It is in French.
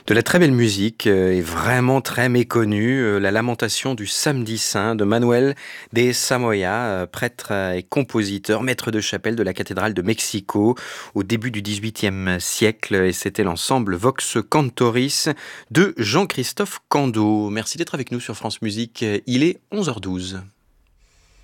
De la très belle musique et vraiment très méconnue, la lamentation du Samedi Saint de Manuel de Samoya, prêtre et compositeur, maître de chapelle de la cathédrale de Mexico au début du XVIIIe siècle. Et c'était l'ensemble Vox Cantoris de Jean-Christophe Candeau. Merci d'être avec nous sur France Musique. Il est 11h12.